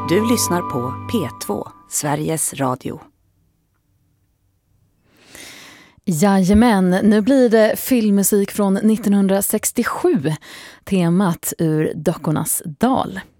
Du lyssnar på P2, Sveriges Radio. Jajamän, nu blir det filmmusik från 1967, temat ur Dockornas dal.